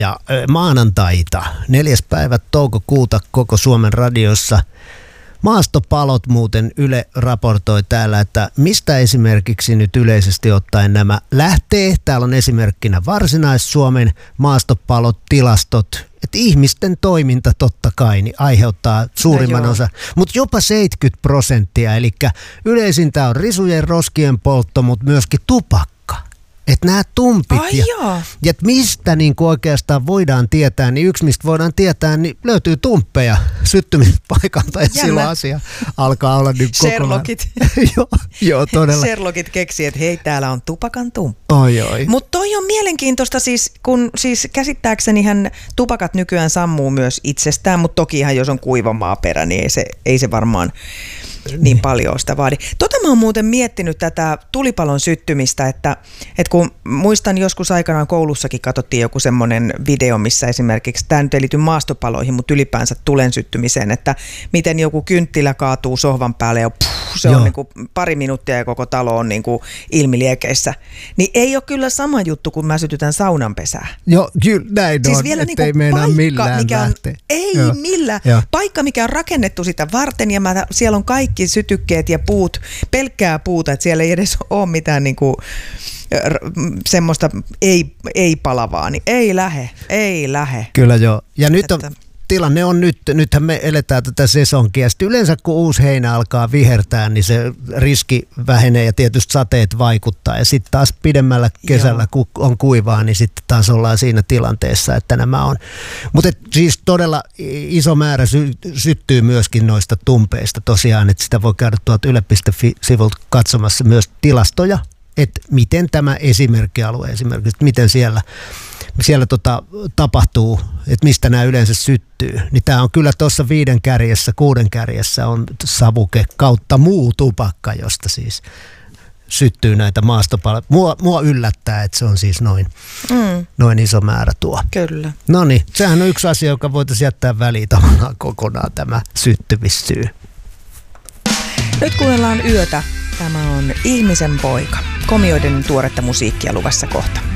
ja maanantaita, 4. päivä toukokuuta koko Suomen radiossa. Maastopalot muuten Yle raportoi täällä, että mistä esimerkiksi nyt yleisesti ottaen nämä lähtee. Täällä on esimerkkinä Varsinais-Suomen maastopalot, tilastot, että ihmisten toiminta totta kai niin aiheuttaa suurimman osa, mutta jopa 70%, eli yleisintä on risujen, roskien poltto, mutta myöskin tupakka. Että nämä tumpit ja että mistä niin oikeastaan voidaan tietää, niin yksi mistä voidaan tietää, niin löytyy tumppeja syttymispaikalta ja silloin asia alkaa olla nyt kokonaan. Sherlockit. joo, todella. Sherlockit keksii, että hei, täällä on tupakan tumppi. Oi. Mutta toi on mielenkiintoista siis, kun siis käsittääksenihän tupakat nykyään sammuu myös itsestään, mutta tokihan jos on kuiva maaperä, niin ei se varmaan niin paljon sitä vaadi. Mä oon muuten miettinyt tätä tulipalon syttymistä, että kun muistan joskus aikanaan koulussakin katsottiin joku semmoinen video, missä esimerkiksi, tämä nyt ei liity maastopaloihin, mutta ylipäänsä tulen syttymiseen, että miten joku kynttilä kaatuu sohvan päälle ja se on niin kuin pari minuuttia ja koko talo on niin kuin ilmiliekeissä. Niin ei ole kyllä sama juttu, kun mä sytytän saunanpesää. Joo, kyllä näin siis on, vielä ettei niin meinaa millään mikä on, lähteä. ei millään. Paikka, mikä on rakennettu sitä varten ja siellä on kaikki sytykkeet ja puut, pelkkää puuta, että siellä ei edes ole mitään niin kuin semmoista ei palavaa, niin ei lähe. Kyllä joo. Ja nyt tilanne on nythän me eletään tätä sesonkia. Sitten yleensä kun uusi heinä alkaa vihertää, niin se riski vähenee ja tietysti sateet vaikuttaa. Ja sitten taas pidemmällä kesällä, kun on kuivaa, niin sitten taas ollaan siinä tilanteessa, että nämä on. Mutta siis todella iso määrä syttyy myöskin noista tumpeista tosiaan, että sitä voi käydä tuolta yle.fi-sivulta katsomassa myös tilastoja, että miten tämä esimerkkialue esimerkiksi, miten siellä tapahtuu, että mistä nämä yleensä syttyy. Niin tämä on kyllä tuossa 5 kärjessä, 6 kärjessä on savuke kautta muu tupakka, josta siis syttyy näitä maastopaloja. Mua yllättää, että se on siis noin iso määrä tuo. Kyllä. Noniin, sehän on yksi asia, joka voitaisiin jättää väliin tavallaan kokonaan, tämä syttymissyy. Nyt kuunnellaan yötä. Tämä on Ihmisen poika. Komioiden tuoretta musiikkia luvassa kohta.